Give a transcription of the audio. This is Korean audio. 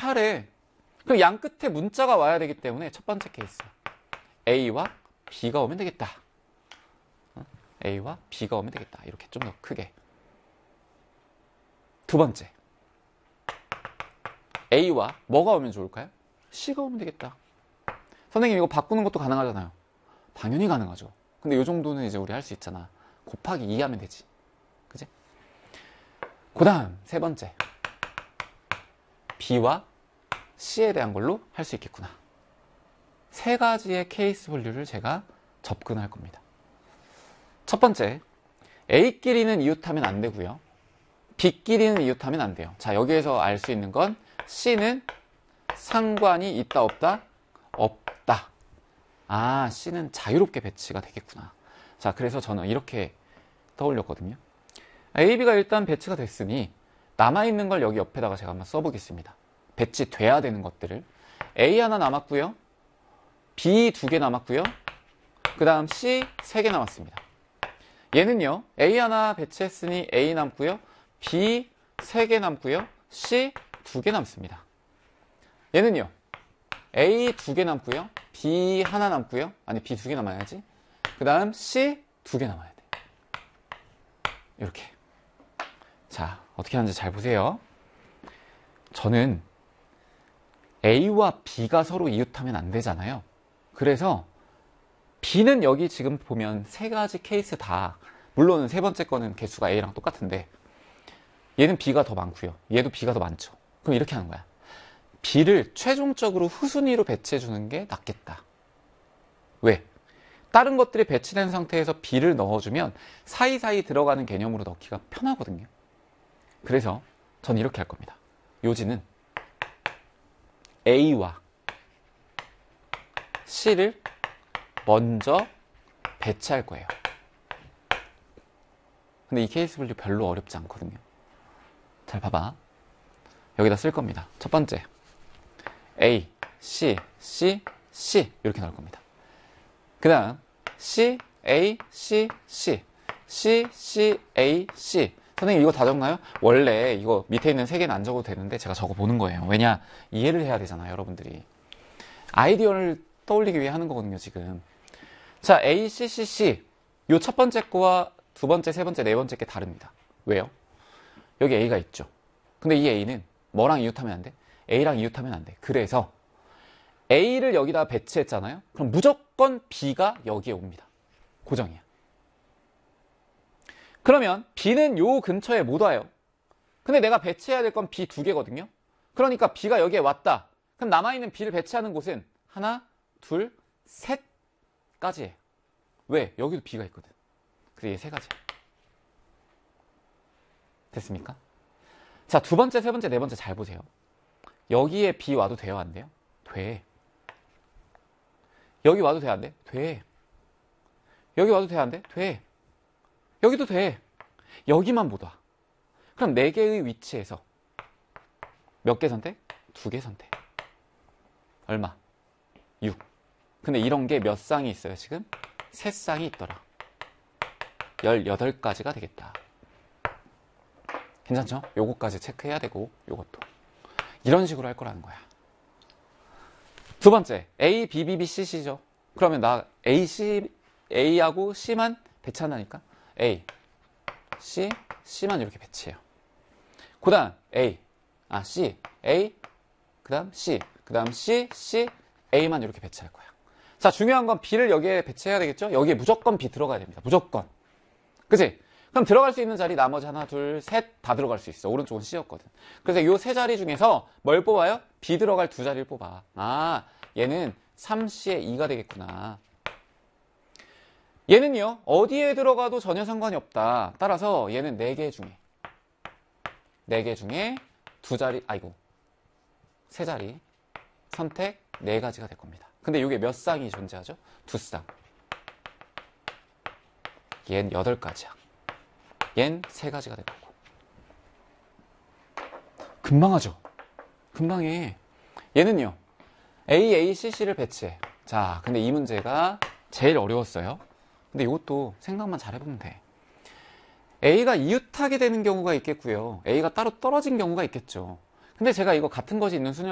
하래. 그럼 양 끝에 문자가 와야 되기 때문에 첫 번째 케이스 A와 B가 오면 되겠다. A와 B가 오면 되겠다. 이렇게 좀 더 크게. 두 번째 A와 뭐가 오면 좋을까요? C가 오면 되겠다. 선생님 이거 바꾸는 것도 가능하잖아요. 당연히 가능하죠. 근데 이 정도는 이제 우리 할 수 있잖아. 곱하기 2 하면 되지. 그지? 그 다음 세 번째 B와 C에 대한 걸로 할 수 있겠구나. 세 가지의 케이스 분류를 제가 접근할 겁니다. 첫 번째, A끼리는 이웃하면 안 되고요. B끼리는 이웃하면 안 돼요. 자, 여기에서 알 수 있는 건 C는 상관이 있다 없다? 없다. 아, C는 자유롭게 배치가 되겠구나. 자, 그래서 저는 이렇게 떠올렸거든요. A, B가 일단 배치가 됐으니 남아있는 걸 여기 옆에다가 제가 한번 써보겠습니다. 배치돼야 되는 것들을. A 하나 남았고요. B 2개 남았고요. 그 다음 C 3개 남았습니다. 얘는요. A 하나 배치했으니 A 남고요. B 3개 남고요. C 2개 남습니다. 얘는요. A 2개 남고요. B 하나 남고요. 아니 B 2개 남아야지. 그 다음 C 2개 남아야 돼. 이렇게. 자, 어떻게 하는지 잘 보세요. 저는 A와 B가 서로 이웃하면 안 되잖아요. 그래서 B는 여기 지금 보면 세 가지 케이스 다, 물론 세 번째 거는 개수가 A랑 똑같은데 얘는 B가 더 많고요. 얘도 B가 더 많죠. 그럼 이렇게 하는 거야. B를 최종적으로 후순위로 배치해 주는 게 낫겠다. 왜? 다른 것들이 배치된 상태에서 B를 넣어주면 사이사이 들어가는 개념으로 넣기가 편하거든요. 그래서 전 이렇게 할 겁니다. 요지는 A와 C를 먼저 배치할 거예요. 근데 이 케이스 분류 별로 어렵지 않거든요. 잘 봐봐. 여기다 쓸 겁니다. 첫 번째 A, C, C, C 이렇게 나올 겁니다. 그 다음 C, A, C, C, C, C, A, C. 선생님 이거 다 적나요? 원래 이거 밑에 있는 3개는 안 적어도 되는데 제가 적어보는 거예요. 왜냐? 이해를 해야 되잖아요, 여러분들이. 아이디어를 떠올리기 위해 하는 거거든요, 지금. 자, A, C, C, C. 요 첫 번째 거와 두 번째, 세 번째, 네 번째 게 다릅니다. 왜요? 여기 A가 있죠. 근데 이 A는 뭐랑 이웃하면 안 돼? A랑 이웃하면 안 돼. 그래서 A를 여기다 배치했잖아요. 그럼 무조건 B가 여기에 옵니다. 고정이야. 그러면 B는 요 근처에 못 와요. 근데 내가 배치해야 될 건 B 2개거든요. 그러니까 B가 여기에 왔다. 그럼 남아있는 B를 배치하는 곳은 하나, 둘, 셋까지예요. 왜? 여기도 B가 있거든. 그래서 얘 세 가지야. 됐습니까? 자, 두 번째, 세 번째, 네 번째 잘 보세요. 여기에 B 와도 돼요, 안 돼요? 돼. 여기 와도 돼, 안 돼? 돼. 여기 와도 돼, 안 돼? 돼. 여기도 돼. 여기만 못 와. 그럼 4개의 위치에서 몇 개 선택? 2개 선택. 얼마? 6. 근데 이런 게 몇 쌍이 있어요, 지금? 3쌍이 있더라. 18가지가 되겠다. 괜찮죠? 요거까지 체크해야 되고, 요것도. 이런 식으로 할 거라는 거야. 두 번째, A, B, B, B, C, C죠. 그러면 나 A, C, A하고 C만 배치한다니까? A, C, C만 이렇게 배치해요. 그 다음 A, C, A, 그 다음 C, 그 다음 C, C, A만 이렇게 배치할 거야. 자, 중요한 건 B를 여기에 배치해야 되겠죠? 여기에 무조건 B 들어가야 됩니다. 무조건. 그치? 그럼 들어갈 수 있는 자리 나머지 하나, 둘, 셋 다 들어갈 수 있어. 오른쪽은 C였거든. 그래서 요 세 자리 중에서 뭘 뽑아요? B 들어갈 2자리를 뽑아. 아, 얘는 3C에 2가 되겠구나. 얘는요, 어디에 들어가도 전혀 상관이 없다. 따라서 얘는 4개 중에 2자리, 아이고, 3자리 선택 4가지가 될 겁니다. 근데 이게 몇 쌍이 존재하죠? 2쌍. 얜 8가지야. 얜 3가지가 될 거고. 금방 하죠? 금방 해. 얘는요, A, A, C, C를 배치해. 자, 근데 이 문제가 제일 어려웠어요. 근데 이것도 생각만 잘 해보면 돼. A가 이웃하게 되는 경우가 있겠고요. A가 따로 떨어진 경우가 있겠죠. 근데 제가 이거 같은 것이 있는 순열